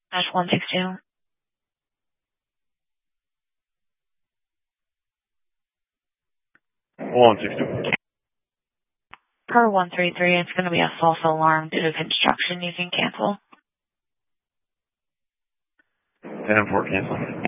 162. Per 133, it's going to be a false alarm due to construction. You can cancel. 10-4 cancel.